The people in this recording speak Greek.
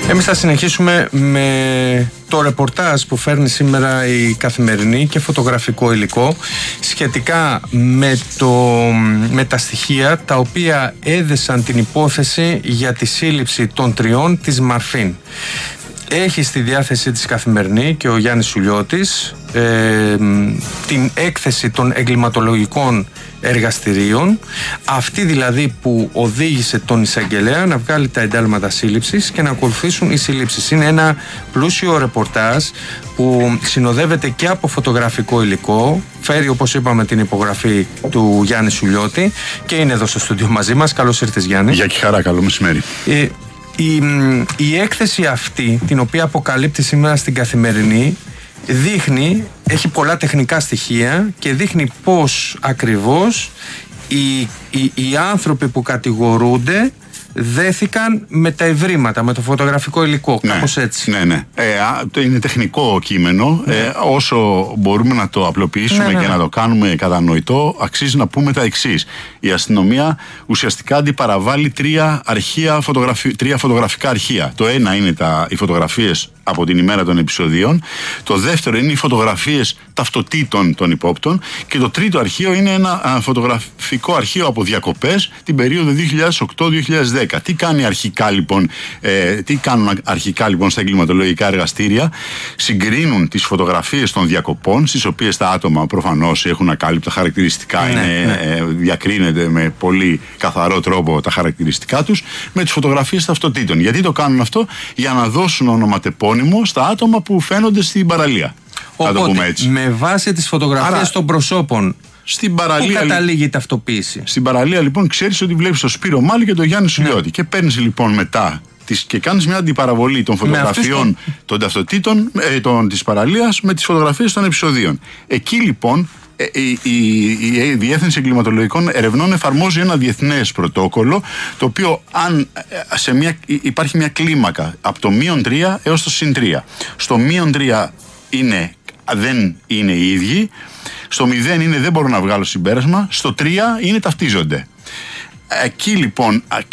Εμείς θα συνεχίσουμε με το ρεπορτάζ που φέρνει σήμερα η Καθημερινή και φωτογραφικό υλικό σχετικά με τα στοιχεία τα οποία έδεσαν την υπόθεση για τη σύλληψη των τριών της Μαρφίν. Έχει στη διάθεση της Καθημερινή και ο Γιάννης Σουλιώτης την έκθεση των εγκληματολογικών εργαστηρίων, αυτή δηλαδή που οδήγησε τον εισαγγελέα να βγάλει τα εντάλματα σύλληψης και να ακολουθήσουν οι συλλήψεις. Είναι ένα πλούσιο ρεπορτάζ που συνοδεύεται και από φωτογραφικό υλικό, φέρει όπως είπαμε την υπογραφή του Γιάννη Σουλιώτη και είναι εδώ στο στούντιο μαζί μας. Καλώς ήρθες, Γιάννη. Γεια και χαρά, καλό μεσημέρι. Η έκθεση αυτή, την οποία αποκαλύπτει σήμερα στην Καθημερινή, έχει πολλά τεχνικά στοιχεία και δείχνει πώς ακριβώς οι άνθρωποι που κατηγορούνται δέθηκαν με τα ευρήματα, με το φωτογραφικό υλικό, κάπως έτσι. Ναι. Είναι τεχνικό κείμενο. Όσο μπορούμε να το απλοποιήσουμε και να το κάνουμε κατανοητό, αξίζει να πούμε τα εξής. Η αστυνομία ουσιαστικά αντιπαραβάλλει τρία φωτογραφικά αρχεία. Το ένα είναι οι φωτογραφίες από την ημέρα των επεισοδίων. Το δεύτερο είναι οι φωτογραφίες ταυτοτήτων των υπόπτων. Και το τρίτο αρχείο είναι ένα φωτογραφικό αρχείο από διακοπές την περίοδο 2008-2010. Τι κάνουν αρχικά λοιπόν στα εγκληματολογικά εργαστήρια? Συγκρίνουν τις φωτογραφίες των διακοπών, στις οποίες τα άτομα προφανώς έχουν ακάλυπτα χαρακτηριστικά, διακρίνεται με πολύ καθαρό τρόπο τα χαρακτηριστικά τους, με τις φωτογραφίες ταυτοτήτων. Γιατί το κάνουν αυτό? Για να δώσουν ονοματεπώνυμο στα άτομα που φαίνονται στην παραλία. Οπότε, με βάση τις φωτογραφίες των προσώπων, στην παραλία, πού καταλήγει η ταυτοποίηση? Στην παραλία λοιπόν ξέρεις ότι βλέπεις τον Σπύρο Μάλη και τον Γιάννη Σουλιώτη και παίρνεις λοιπόν μετά και κάνεις μια αντιπαραβολή των φωτογραφιών των ταυτοτήτων της παραλίας με τις φωτογραφίες των επεισοδίων. Εκεί λοιπόν η Διεύθυνση Εγκληματολογικών Ερευνών εφαρμόζει ένα διεθνές πρωτόκολλο, το οποίο υπάρχει μια κλίμακα από το -3 έως το +3. Στο -3 δεν είναι οι ίδιοι, στο 0 είναι δεν μπορώ να βγάλω συμπέρασμα, στο 3 είναι ταυτίζονται. Εκεί λοιπόν